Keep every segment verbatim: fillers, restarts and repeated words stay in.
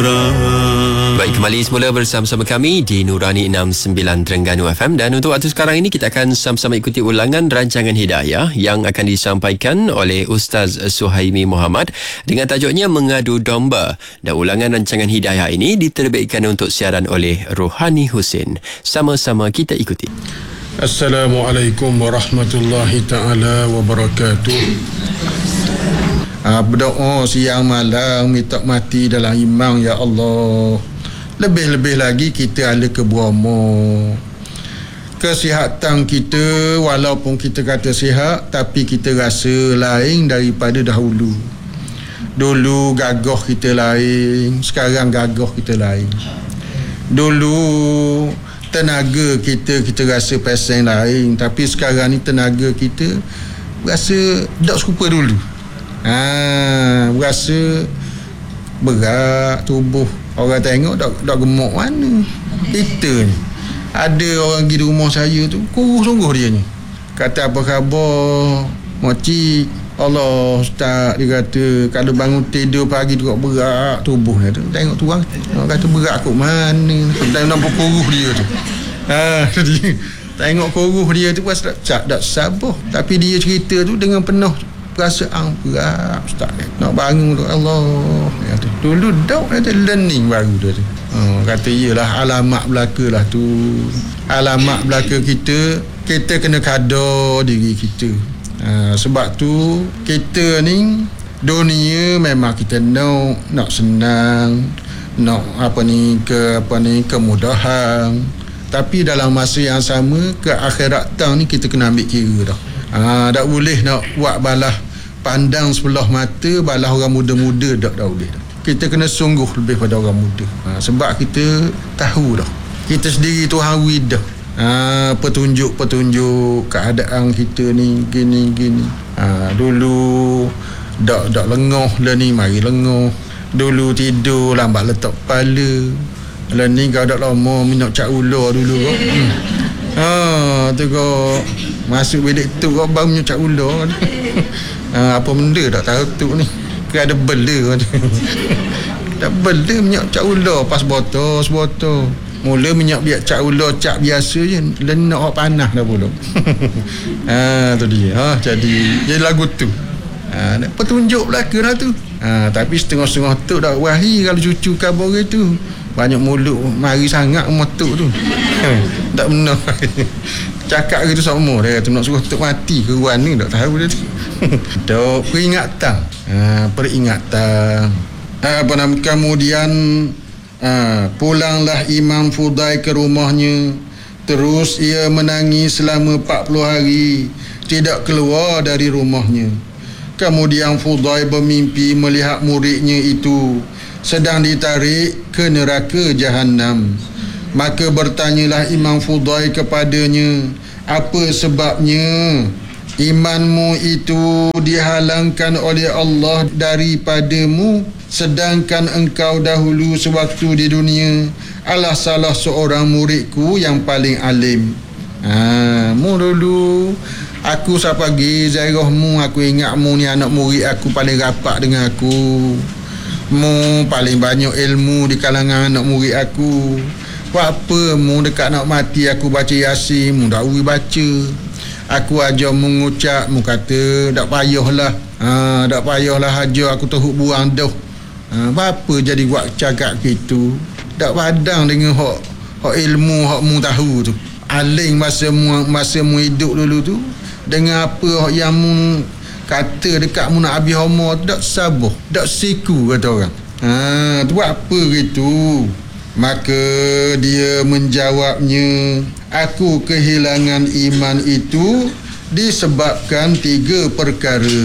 Baik, kembali semula bersama-sama kami di Nurani enam sembilan Terengganu F M, dan untuk waktu sekarang ini kita akan sama-sama ikuti ulangan rancangan Hidayah yang akan disampaikan oleh Ustaz Suhaimi Muhammad dengan tajuknya Mengadu Domba, dan ulangan rancangan Hidayah ini diterbitkan untuk siaran oleh Rohani Husin. Sama-sama kita ikuti. Assalamualaikum warahmatullahi taala wabarakatuh. Ah, berdoa siang malam minta mati dalam iman, ya Allah. Lebih-lebih lagi kita ada keberama. Kesihatan kita, walaupun kita kata sihat, tapi kita rasa lain daripada dahulu. Dulu gagah kita lain, sekarang gagah kita lain. Dulu tenaga kita, kita rasa pasang lain, tapi sekarang ni tenaga kita rasa tak serupa dulu. Ha, berasa berat tubuh. Orang tengok tak, tak gemuk mana. Kita ni ada orang pergi di rumah saya tu, kurus sungguh dia ni. Kata apa khabar Moci? Allah Ustaz, dia kata kalau bangun tidur pagi tu berat tubuh dia tu. Tengok tu orang, orang kata berat kot mana. Dan nampak kurus dia tu. Ha, dia tengok kurus dia tu pas tak tak sabar, tapi dia cerita tu dengan penuh perasaan berat. Ustaz nak bangun tu Allah kata, dulu dak ada learning baru dia tu. Oh, kata iyalah alamat belaka lah tu. Alamat belaka kita, kita kena kada diri kita. Ha, sebab tu kita ni dunia memang kita nak nak senang, nak apa ni ke apa ni kemudahan, tapi dalam masa yang sama ke akhirat tang ni kita kena ambil kira dah. Ha, tak boleh nak buat balah pandang sebelah mata balah orang muda-muda, tak dah boleh dah. Kita kena sungguh lebih pada orang muda. Ha, sebab kita tahu dah, kita sendiri Tuhan wid dah. Ha, petunjuk-petunjuk keadaan kita ni gini gini. Ha, dulu dak dak lengah lah ni, mari lengah. Dulu tidur lambat letak kepala. Lah ni kau dak lama minyak cak ular dulu kau. Hmm. Ha, tu kau masuk bilik tu kau bau minyak cak ular. Ha, apa benda tak tahu tu ni. Ke ada bela tu. Tak bela minyak cak ular pas botol sebotol. Mula minyak biak cak ular cak biasa je, lenak orang panas dah pula. Ha, tu dia. Ha, jadi jadi lagu tu. Ha, petunjuk belaka lah tu. Ha, tapi setengah-setengah tu dah wahi kalau cucu khabar tu. Banyak mulut mari sangat motok tu. Tak benar. Cakap gitu sama dia kata nak suruh tok mati ke ruan ni, tak tahu dia tu. Dok peringatan. Ha, peringatan. Ha, apa nama kemudian ha, pulanglah Imam Fudai ke rumahnya. Terus ia menangis selama empat puluh hari tidak keluar dari rumahnya. Kemudian Fudai bermimpi melihat muridnya itu sedang ditarik ke neraka Jahannam. Maka bertanyalah Imam Fudai kepadanya, apa sebabnya imanmu itu dihalangkan oleh Allah daripadamu, sedangkan engkau dahulu sewaktu di dunia adalah salah seorang muridku yang paling alim. Ha, mu dulu aku siapa pagi zairahmu, aku ingat mu ni anak murid aku paling rapat dengan aku. Mu paling banyak ilmu di kalangan anak murid aku. Buat apa mu dekat nak mati aku baca Yasin, mu dak uri baca. Aku ajar mengucap, mu kata tak payahlah. Ha, tak payahlah ajar aku teruk buang dah. Ha, apa jadi buat cakap gitu. Tak padang dengan hak hak ilmu hak mu tahu tu. Aling masa mu masa mu hidup dulu tu dengan apa hak yang mu kata dekat mu nak habis umur tu, tak sabar, tak siku kata orang. Ha, tu buat apa gitu. Maka dia menjawabnya, aku kehilangan iman itu disebabkan tiga perkara.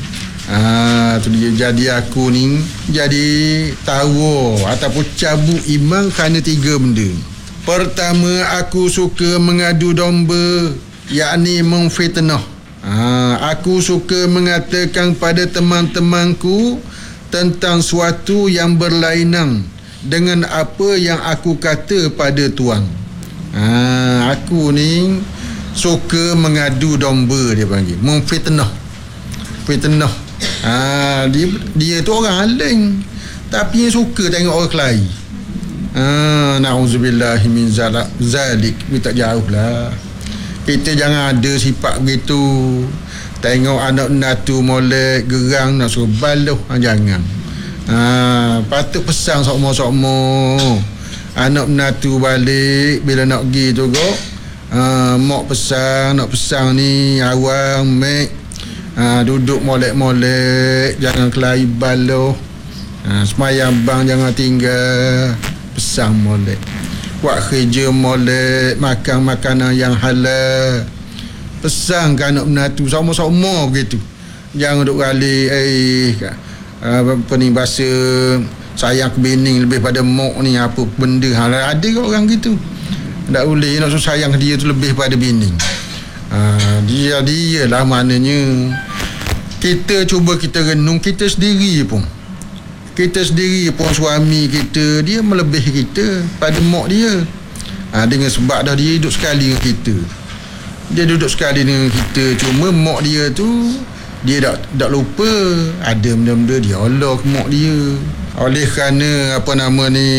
Ah, tu dia, jadi aku ni jadi tahu ataupun cabut iman kerana tiga benda. Pertama, aku suka mengadu domba, yakni memfitnah. Ah, aku suka mengatakan pada teman-temanku tentang suatu yang berlainan dengan apa yang aku kata pada tuan. Ha, aku ni suka mengadu domba, dia panggil memfitnah. Fitnah. Ha, dia dia tu orang alim, tapi yang suka tengok orang kelahi. Ah, na'udzubillahi min zalik. Kita jauh lah. Kita jangan ada sifat begitu. Tengok anak natu molek gerang nak suruh baloh. Ah, jangan. Ah, patut pesan sokmo-sokmo. Anak natu balik bila nak pergi tu kok. Ah, mak pesan, nak pesan ni awang mek. Ah, duduk molek-molek, jangan kelahi baloh. Ah, semayang bang jangan tinggal. Pesan molek. Buat kerja molek, makan makanan yang halal. Pesan ke anak menatu sama-sama begitu. Jangan duduk kali eh apa ni bahasa sayang ke bini lebih pada mak ni apa benda. Ha, ada ke orang gitu. Tak boleh nak sayang dia tu lebih pada bini. Ha, dia dia lah maknanya. Kita cuba kita renung kita sendiri pun. Kita sendiri pun suami kita dia melebihi kita pada mak dia. Ha, dengan sebab dah dia hidup sekali dengan kita. Dia duduk sekali dengan kita. Cuma mak dia tu dia tak tak lupa ada benda-benda dia Allah ke mak dia. Oleh kerana apa nama ni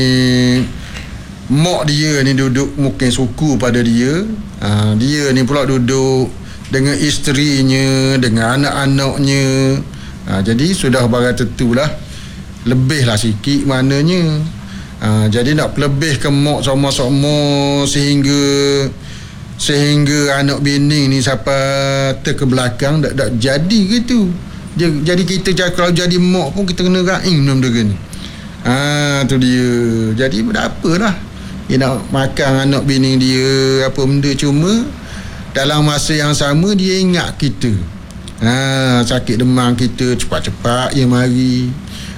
mak dia ni duduk mungkin suku pada dia. Ha, dia ni pula duduk dengan isterinya, dengan anak-anaknya. Ha, jadi sudah barang tentulah lebihlah sikit maknanya. Ha, jadi nak lebih ke mak sama-sama sehingga sehingga anak bini ni sampai ter ke belakang tak tak jadi gitu. Dia, jadi kita kalau jadi mak pun kita kena raing benda ni. Ha, tu dia. Jadi tak apalah. Dia nak makan anak bini dia apa benda, cuma dalam masa yang sama dia ingat kita. Ha, sakit demam kita cepat-cepat dia mari.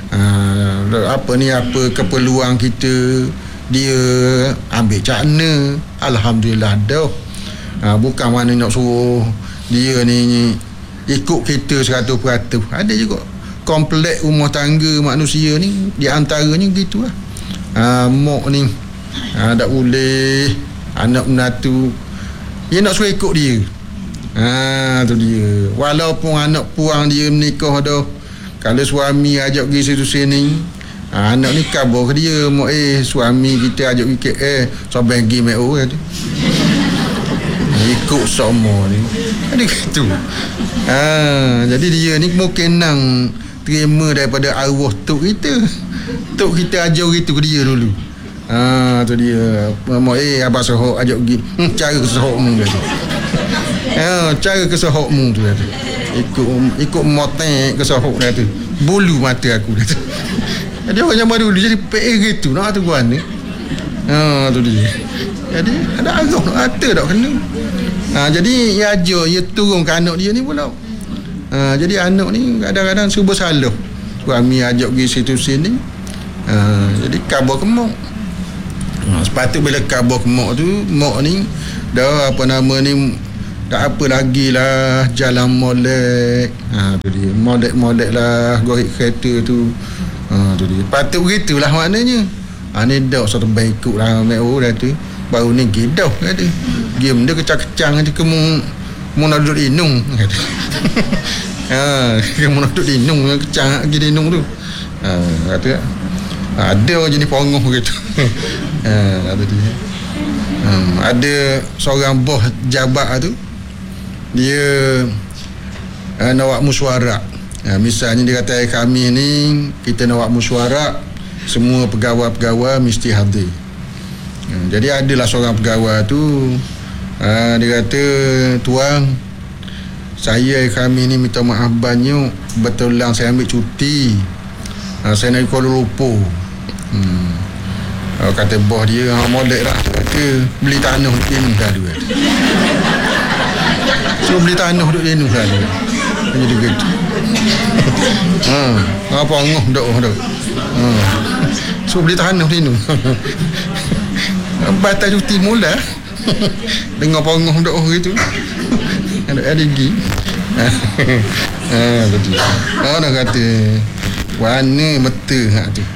Ha, apa ni apa keperluan kita dia ambil cakna. Alhamdulillah dah. Ha, bukan mana nak suruh dia ni ikut kita seratus peratus. Ada juga komplek rumah tangga manusia ni di antaranya gitulah. Ha, mak ni ha, tak boleh anak menatu dia nak suruh ikut dia. Ha, tu dia. Walaupun anak puang dia menikah dah, kalau suami ajak pergi situ sini, ha, anak ni kabar ke dia, mak eh suami kita ajak pergi K L, sampai pergi mek oh kata. Ikut semua ni. Ada gitu. Ha, jadi dia ni mungkin nang terima daripada arwah tok kita. Tok kita ajar gitu ke dia dulu. Ha, tu dia. Mak eh abang Sohok ajak pergi. Hmm, cara kesohokmu kata. Ha, cara kesohokmu tu kata. Ikut ikut motek kesohok dia tu. Bulu mata aku kata. Jadi orang zaman dulu jadi P A gitu nak tu guan ni. Ha, tu dia. Jadi ada arwah nak kata tak kena. Ha, jadi ia ajar ia turun ke anak dia ni pula. Ha, jadi anak ni kadang-kadang serba salah. Suami ajak pergi situ sini. Ha, jadi kabar ke mak. Ha, sepatut bila kabar ke mak tu, mak ni dah apa nama ni tak apa lagi lah jalan molek. Ha, tu dia. Molek-molek lah gorek kereta tu. Ha, tu dia. Patut begitulah maknanya. Ha, ni dah satu baik ikut lah mek oh dah tu. Baru ni gidah kata. Game dia kecang-kecang nanti kamu mau nak duduk inung kata. Ha, kamu nak duduk inung kecang lagi inung tu. Ha, kata ada orang jenis pongoh gitu. Ha, kata dia. Hmm, ada seorang bos jabat tu dia uh, nak buat mesyuarat. Ha, misalnya dia kata kami ni kita nak buat mesyuarat, semua pegawai-pegawai mesti hadir. Hmm, jadi adalah seorang pegawai tu uh, dia kata tuan saya kami ni minta maaf banyak betulan saya ambil cuti. Uh, saya nak Kuala Lumpur. Hmm. Uh, kata bos dia ha molek lah kata beli tanah duduk ni dah dua. So beli tanah duduk ni dah dua. Jadi gitu. Ha, apa ngoh dak dak. Ha. So beli tanah ni nu. Batal cuti mula. Dengar pongoh dak gitu. Ada ada gigi. Ha, betul. Oh nak kata warna betul hak tu.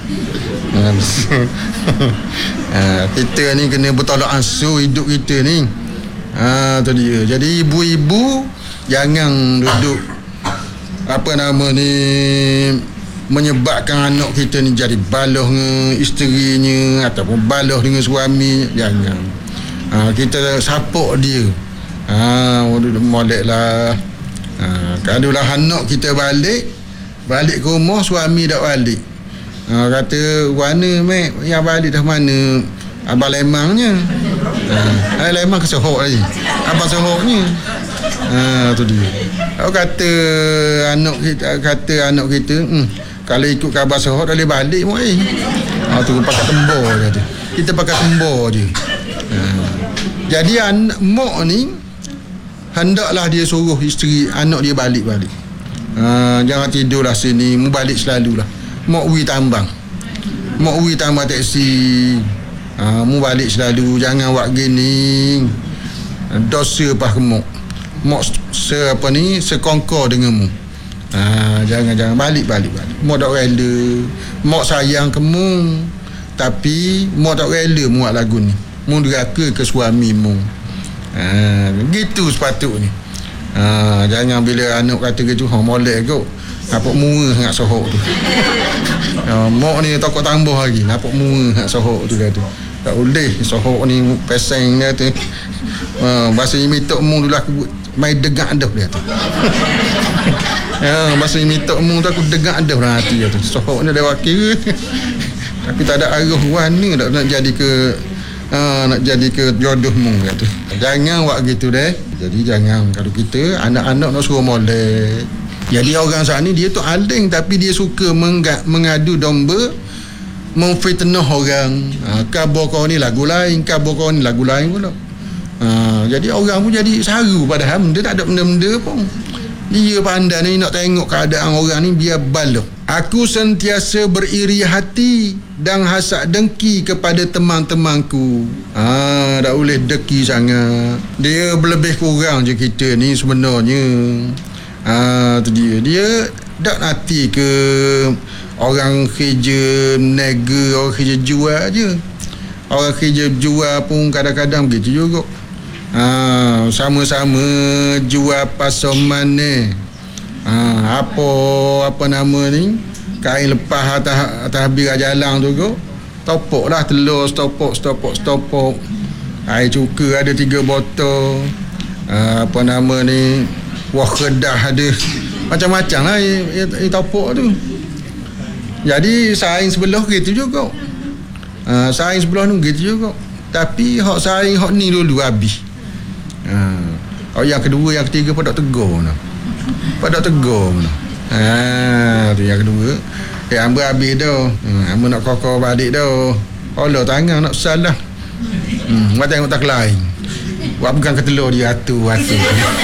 Ha, kita ni kena bertolak ansur hidup kita ni. Ha, tu dia. Jadi ibu-ibu jangan duduk apa nama ni menyebabkan anak kita ni jadi baloh dengan isterinya ataupun baloh dengan suami. Jangan. Ha, kita support dia. Ha, molek lah. Ha, kalau lah anak kita balik balik ke rumah, suami tak balik. Ha, kata, mana mek yang balik dah mana? Abang lemangnya. Ha, lemang ke Sohok lagi. Abang Sohoknya. Ha, tu dia. Aku kata anak kita, kata anak kita, hmm, kalau ikut khabar Sohok dah boleh balik mak eh. Ha, tu pakai tembor je tu. Kita pakai tembor je. Ha. Jadi anak mak ni hendaklah dia suruh isteri anak dia balik-balik. Ha, jangan tidurlah sini, mu balik selalulah. Mak wi tambang. Mak wi tambang teksi. Ha, mu balik selalu, jangan buat gini. Dosa pah kemuk. Mak se apa ni sekongkor dengan mu. Ha, jangan jangan balik balik balik. Mak tak rela. Mak sayang kamu, tapi mak tak rela mu buat lagu ni. Mu deraka ke suami mu. Ha, gitu sepatutnya. Ha, jangan bila anak kata gitu, ha molek kau. Nampak murah sangat Sohok tu. Ha, mak ni takut tambah lagi. Nampak murah sangat Sohok tu kata. Tak boleh Sohok ni peseng dia tu. Ha, bahasa imitok mu dulu aku main degak dah dia tu. Ha, bahasa imitok mu tu aku degak dah dalam hati dia tu. Sohok ni lewat kira. Tapi tak ada arah warna tak nak jadi ke ha, nak jadi ke jodoh mu kata. Jangan buat gitu deh. Jadi jangan, kalau kita anak-anak nak suruh molek. Jadi orang saat ni dia tu aling tapi dia suka mengga, mengadu domba, memfitnah orang. Ha, khabar kau ni lagu lain, khabar kau ni lagu lain pula. Ha, jadi orang pun jadi saru padahal dia tak ada benda-benda pun. Dia pandai ni nak tengok keadaan orang ni biar baloh. Aku sentiasa beriri hati dan hasad dengki kepada teman-temanku. Ah, tak boleh dengki sangat. Dia lebih kurang je kita ni sebenarnya. Ah, tu dia. Dia tak nanti ke orang kerja nega, orang kerja jual je. Orang kerja jual pun kadang-kadang begitu juga. Ha, sama-sama jual pasoman ni. Ha, apa apa nama ni? Kain lepas atas atas bira jalan tu go. Topok lah telur, stopok, stopok, stopok. Air cuka ada tiga botol. Ha, apa nama ni? Wah kedah ada. Macam-macam lah yang topok tu. Jadi saing sebelah gitu juga. Ha, saing sebelah tu gitu juga. Tapi hak saing hak ni dulu habis. Ha. Oh, yang kedua, yang ketiga pada tegur nah. Pada tegur nah. Ha, tu yang kedua. Eh hamba habis dah. Ha, hamba nak kokor balik dah. Allah tangan nak salah. Hmm, hamba tengok tak lain. Buat pegang ke telur dia atu-atu.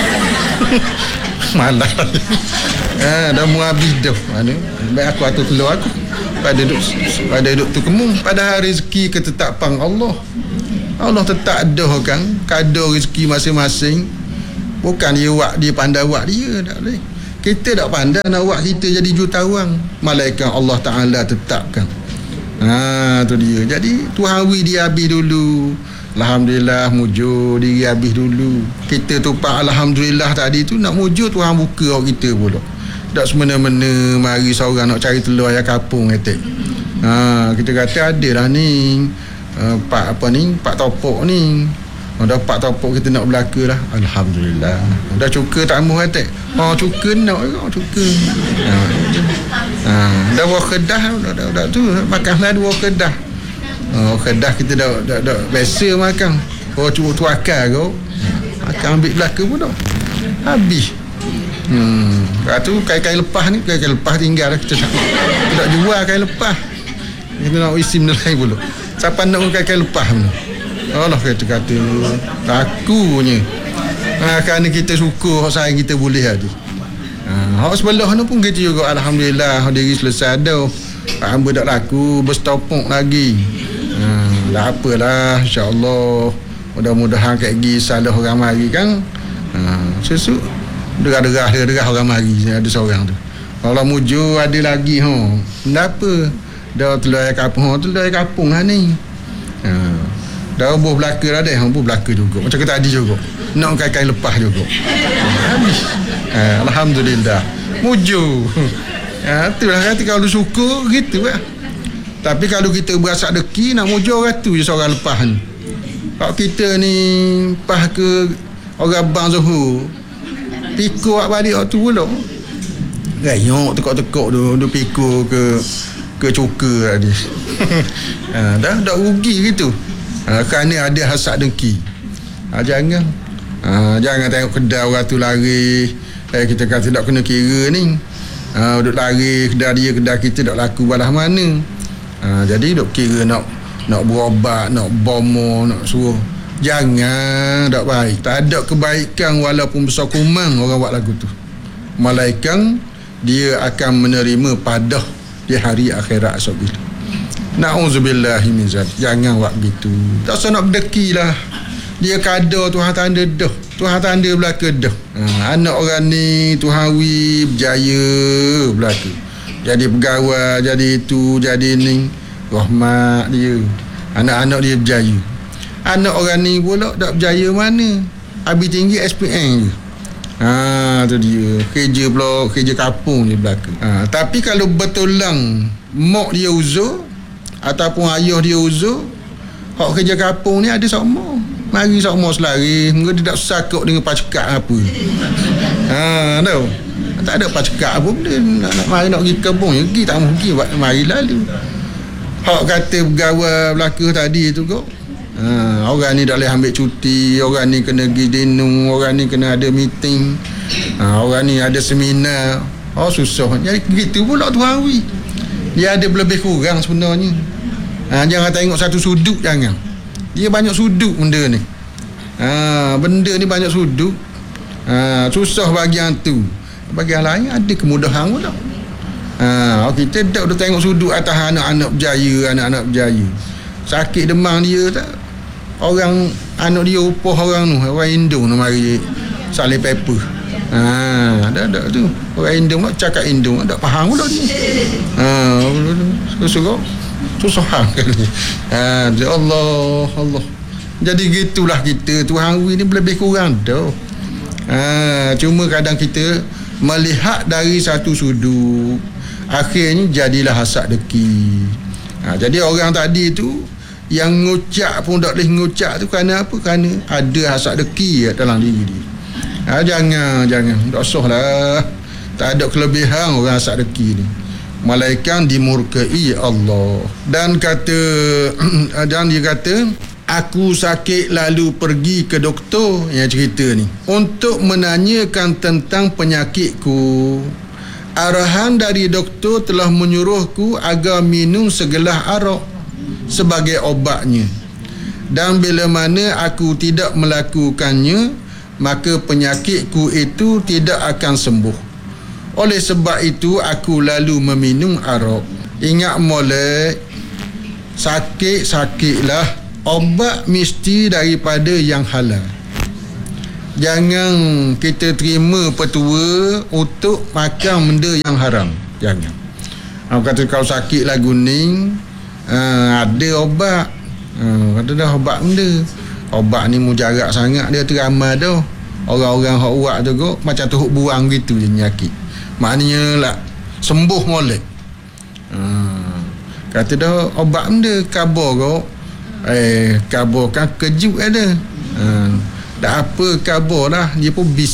Malah. Ha, dah mu habis dah. Mana? Baik aku atu telur aku. Pada duduk pada duduk tu kemung pada rezeki ketetapan Allah. Allah tetap ada kan kadar rezeki masing-masing. Bukan dia buat dia pandai buat dia, tak boleh. Kita tak pandai nak buat kita jadi jutawan. Malaikat Allah Taala tetapkan. Ha, tu dia. Jadi Tuhan wi dia habis dulu. Alhamdulillah mujur diri habis dulu. Kita tupak alhamdulillah tadi tu nak mujur Tuhan buka orang kita pula. Tak semena-mena mari seorang nak cari telur ayam kapung kata. Ha, kita kata ada lah ni. Uh, pak apa ni pak topok ni. Oh, dah pak topok kita nak belaka lah. Alhamdulillah. Dah cuka tak amuh kata. Oh cuka nak oh, cuka. Ha. Ha. Dah buah kedah dah, dah, dah tu makanlah dua kedah. Oh kedah kita dah dah, dah biasa makan. Oh cuba tu akal kau. Makan ambil belaka pun dah. Habis. Hmm. Lepas tu kain-kain lepas ni, kain-kain lepas tinggal dah kita tak. Kita tak jual kain lepas. Kita nak isi benda lain pula. Siapa nak kain-kain lepas ni? Allah kata-kata takunya. Ha, kerana kita suka hak sayang kita boleh ada. Ha, hak sebelah ni pun gitu juga. Alhamdulillah diri selesai dah. Hamba tak laku berstopok lagi. Ha, dah apalah insya-Allah. Mudah-mudahan kayak gini salah orang mari kan. Ha, sesuk derah-derah derah orang mari ada seorang tu. Kalau mujur ada lagi ha. Kenapa? Dah telur ayam kapung, ha, telur ayam kapung lah ni. Ha. Dah buah belaka dah deh, buah belaka juga. Macam kita tadi juga. Nak kain-kain lepas juga. Ha, habis. Ha, alhamdulillah. Mujur. Ha, itulah kata kalau syukur gitu lah. Tapi kalau kita berasak deki nak mujur ratu je seorang lepas ni. Kalau kita ni lepas ke orang bang Zuhur pikul balik waktu pula. Gayok tekok-tekok tu, tu pikul ke ke cuka tadi. Ha, dah dah rugi gitu. Ha, kerana ada hasad dengki. Ha, jangan. Ha, jangan tengok kedai orang tu lari. Eh kita kata tak kena kira ni. Ha, duk lari kedai dia, kedai kita tak laku balah mana. Ha, jadi duk kira nak nak berobat, nak bomo, nak suruh. Jangan, tak baik. Tak ada kebaikan walaupun besar kumang orang buat lagu tu. Malaikat dia akan menerima padah di hari akhirat esok bila. Na'udzubillahi min zalik. Jangan buat gitu. Tak usah nak berdeki lah. Dia kada Tuhan tanda dah. Tuhan tanda belaka dah. Ha, anak orang ni Tuhan wi berjaya belaka. Jadi pegawai, jadi itu, jadi ni. Rahmat dia. Anak-anak dia berjaya. Anak orang ni pula tak berjaya mana. Habis tinggi S P M je. Ha, tu dia. Kerja pula, kerja kapung je belaka. Ha, tapi kalau betul lang mak dia uzur ataupun ayah dia uzur, hak kerja kapung ni ada sama. Mari sama selari. Mereka tidak sakut dengan pacekak apa. Ha, tahu. Tak ada pacekak apa benda. Nak, nak mari nak pergi kebun je. Pergi tak mungkin. Mari lalu. Hak kata pegawai belaka tadi tu kok. Ha, orang ni tak boleh ambil cuti. Orang ni kena pergi denu. Orang ni kena ada meeting. Ha, orang ni ada seminar. Oh susah. Jadi begitu pula Tuhan wi. Dia ada lebih kurang sebenarnya. Ha, jangan tengok satu sudut, jangan. Dia banyak sudut benda ni. Ha, benda ni banyak sudut. Ha, susah bagian tu. Bagian lain ada kemudahan pula. Ha, kita tak dah tengok sudut atas anak-anak berjaya, anak-anak berjaya. Sakit demam dia tak. Orang anak dia upah orang tu, orang Indo nak mari salin paper. Ha, dah dah tu. Orang Indo nak cakap Indo, tak faham pula dia. Ha, susah susah kali. Ha, Allah Allah. Jadi gitulah kita. Tuhan wi ni lebih kurang dah. Ha, cuma kadang kita melihat dari satu sudut, akhirnya jadilah hasad deki. Ha, jadi orang tadi tu yang ngucap pun tak boleh ngucap tu kerana apa? Kerana ada hasad deki dalam diri dia. Ha, jangan jangan tak usah lah. Tak ada kelebihan orang hasad deki ni. Malaikat dimurkai Allah. Dan kata dan dia kata, aku sakit lalu pergi ke doktor yang cerita ni untuk menanyakan tentang penyakitku. Arahan dari doktor telah menyuruhku agar minum segelas arak sebagai obatnya. Dan bila mana aku tidak melakukannya, maka penyakitku itu tidak akan sembuh. Oleh sebab itu aku lalu meminum arak. Ingat molek, sakit-sakitlah, obat mesti daripada yang halal. Jangan kita terima petua untuk makan benda yang haram. Jangan. Aku kata kalau sakit lagu ni, uh, ada obat. Uh, kata dah obat benda. Obat ni mujarab sangat, dia teramal dah. Orang-orang hak uak tu kok macam tuhuk buang gitu je penyakit. Maknanya lah sembuh molek. Uh, kata dah obat benda kabar kok. Eh, kabar kan kejut ada. Uh, tak apa kabar lah. Dia pun bis